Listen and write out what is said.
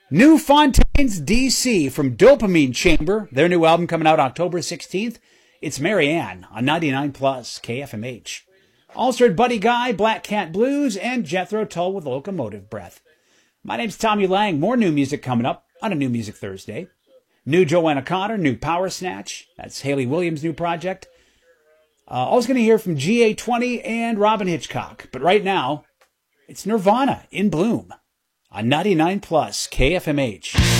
New Fontaines, D.C. from Dopamine Chamber. Their new album coming out October 16th. It's Marianne on 99 Plus KFMH. Also heard Buddy Guy, Black Cat Blues, and Jethro Tull with Locomotive Breath. My name's Tommy Lang. More new music coming up on a New Music Thursday. New Joanna Cotter, new Power Snatch. That's Haley Williams' new project. Also going to hear from GA20 and Robin Hitchcock. But right now, it's Nirvana in Bloom on 99 Plus KFMH.